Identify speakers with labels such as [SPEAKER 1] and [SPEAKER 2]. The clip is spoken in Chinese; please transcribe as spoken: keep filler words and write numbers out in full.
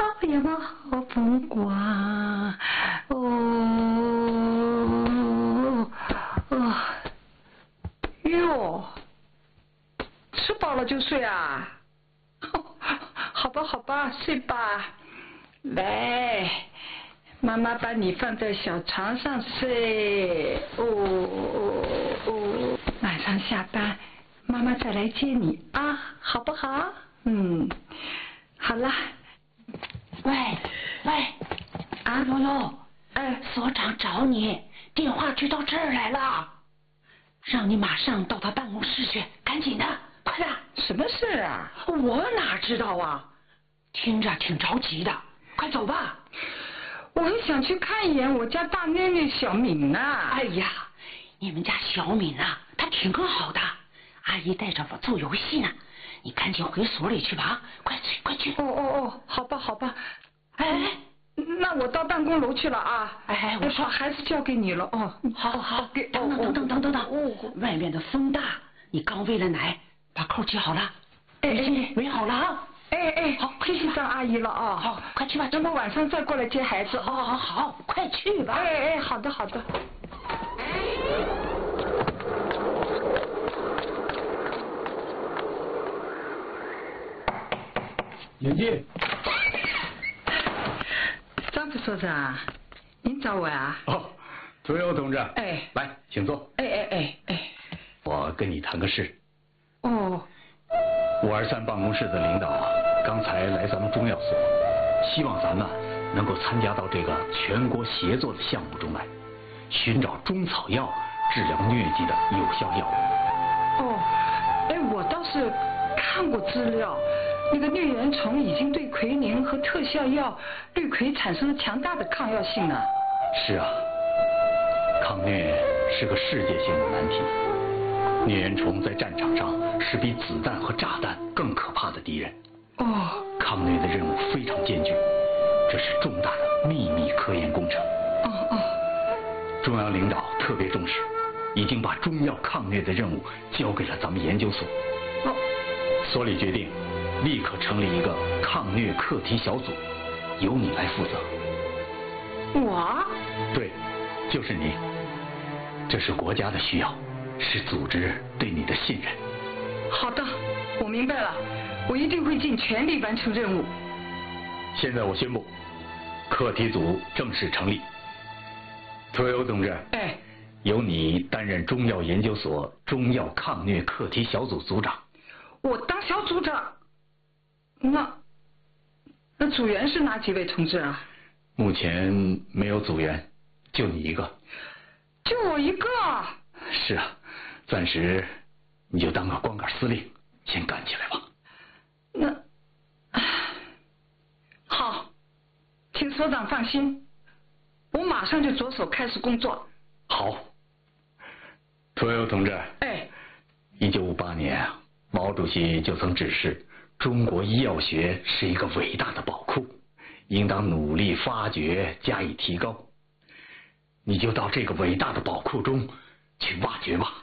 [SPEAKER 1] 阳好风光，哦哦，哟，吃饱了就睡啊？好吧好吧，睡吧。来，妈妈把你放在小床上睡。哦哦哦，晚上下班，妈妈再来接你啊，好不好？嗯，好了。
[SPEAKER 2] 喂喂，啊，悠悠，
[SPEAKER 1] 哎，
[SPEAKER 2] 所长找你，电话就到这儿来了，让你马上到他办公室去，赶紧的，快点。
[SPEAKER 1] 什么事啊？
[SPEAKER 2] 我哪知道啊，听着挺着急的，快走吧。
[SPEAKER 1] 我很想去看一眼我家大妹妹小敏啊。
[SPEAKER 2] 哎呀，你们家小敏啊，她挺好的，阿姨带着我做游戏呢。你赶紧回所里去吧，快去快去！
[SPEAKER 1] 哦哦哦，好吧好吧。
[SPEAKER 2] 哎，
[SPEAKER 1] 那我到办公楼去了啊。
[SPEAKER 2] 哎，我
[SPEAKER 1] 把孩子交给你了哦。
[SPEAKER 2] 好好，
[SPEAKER 1] 给
[SPEAKER 2] 等等等等等等等，
[SPEAKER 1] 哦，
[SPEAKER 2] 外面的风大，你刚喂了奶，把扣系好了，
[SPEAKER 1] 哎哎，
[SPEAKER 2] 围好了啊。
[SPEAKER 1] 哎哎，
[SPEAKER 2] 好，快去
[SPEAKER 1] 张阿姨了啊。
[SPEAKER 2] 好，快去吧，
[SPEAKER 1] 等我晚上再过来接孩子。
[SPEAKER 2] 好好好，快去吧。
[SPEAKER 1] 哎哎，好的好的。
[SPEAKER 3] 眼镜。
[SPEAKER 1] 张副所长，您找我啊？
[SPEAKER 3] 哦，屠呦同志。
[SPEAKER 1] 哎，
[SPEAKER 3] 来，请坐。
[SPEAKER 1] 哎哎哎哎，
[SPEAKER 3] 我跟你谈个事。
[SPEAKER 1] 哦。
[SPEAKER 3] 五二三办公室的领导啊，刚才来咱们中药所，希望咱们能够参加到这个全国协作的项目中来，寻找中草药治疗疟疾的有效药物。
[SPEAKER 1] 哦，哎，我倒是看过资料。那个疟原虫已经对奎宁和特效药氯喹产生了强大的抗药性了。
[SPEAKER 3] 是啊，抗疟是个世界性的难题。疟原虫在战场上是比子弹和炸弹更可怕的敌人。
[SPEAKER 1] 哦，
[SPEAKER 3] 抗疟的任务非常艰巨，这是重大的秘密科研工程。
[SPEAKER 1] 哦哦，
[SPEAKER 3] 中央领导特别重视，已经把中药抗疟的任务交给了咱们研究所。
[SPEAKER 1] 哦，
[SPEAKER 3] 所里决定立刻成立一个抗疟课题小组，由你来负责。
[SPEAKER 1] 我？
[SPEAKER 3] 对，就是你。这是国家的需要，是组织对你的信任。
[SPEAKER 1] 好的，我明白了，我一定会尽全力完成任务。
[SPEAKER 3] 现在我宣布，课题组正式成立。屠呦同志，
[SPEAKER 1] 哎，
[SPEAKER 3] 由你担任中药研究所中药抗疟课题小组组长。
[SPEAKER 1] 我当小组长？那那组员是哪几位同志啊？
[SPEAKER 3] 目前没有组员，就你一个。
[SPEAKER 1] 就我一个？
[SPEAKER 3] 是啊，暂时你就当个光杆司令，先干起来吧。
[SPEAKER 1] 那好，请所长放心，我马上就着手开始工作。
[SPEAKER 3] 好，屠呦同志。
[SPEAKER 1] 哎，
[SPEAKER 3] 一九五八年啊，毛主席就曾指示，中国医药学是一个伟大的宝库，应当努力发掘，加以提高。你就到这个伟大的宝库中去挖掘吧。